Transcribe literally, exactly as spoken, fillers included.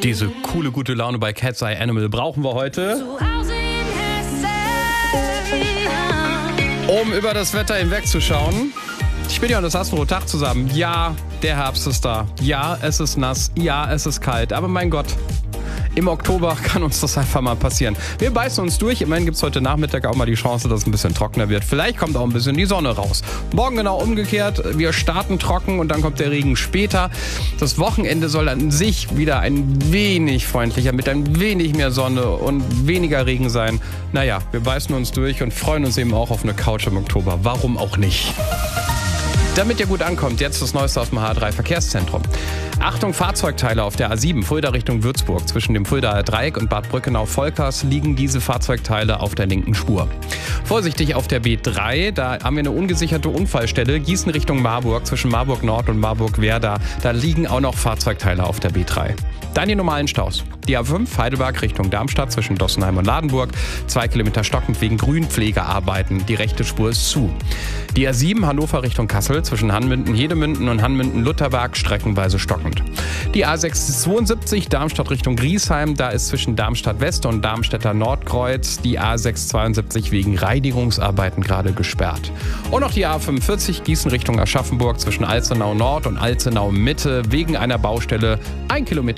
Diese coole, gute Laune bei Cat's Eye Animal brauchen wir heute, um über das Wetter hinwegzuschauen. Ich bin ja und das Astro Tag zusammen. Ja, der Herbst ist da. Ja, es ist nass. Ja, es ist kalt. Aber mein Gott, im Oktober kann uns das einfach mal passieren. Wir beißen uns durch. Immerhin gibt es heute Nachmittag auch mal die Chance, dass es ein bisschen trockener wird. Vielleicht kommt auch ein bisschen die Sonne raus. Morgen genau umgekehrt. Wir starten trocken und dann kommt der Regen später. Das Wochenende soll an sich wieder ein wenig freundlicher, mit ein wenig mehr Sonne und weniger Regen sein. Naja, wir beißen uns durch und freuen uns eben auch auf eine Couch im Oktober. Warum auch nicht? Damit ihr gut ankommt, jetzt das Neueste aus dem H drei Verkehrszentrum. Achtung, Fahrzeugteile auf der A sieben, Fulda Richtung Würzburg. Zwischen dem Fuldaer Dreieck und Bad Brückenau-Volkers liegen diese Fahrzeugteile auf der linken Spur. Vorsichtig auf der B drei, da haben wir eine ungesicherte Unfallstelle. Gießen Richtung Marburg, zwischen Marburg Nord und Marburg-Werder. Da liegen auch noch Fahrzeugteile auf der B drei. Dann die normalen Staus. Die A fünf, Heidelberg Richtung Darmstadt zwischen Dossenheim und Ladenburg. Zwei Kilometer stockend wegen Grünpflegearbeiten. Die rechte Spur ist zu. Die A sieben, Hannover Richtung Kassel zwischen Hanmünden-Hedemünden und Hanmünden-Lutherberg streckenweise stockend. Die A sechshundertzweiundsiebzig, Darmstadt Richtung Griesheim. Da ist zwischen Darmstadt West und Darmstädter Nordkreuz die A sechshundertzweiundsiebzig wegen Reinigungsarbeiten gerade gesperrt. Und noch die A fünfundvierzig, Gießen Richtung Aschaffenburg zwischen Alzenau Nord und Alzenau Mitte wegen einer Baustelle. Ein Kilometer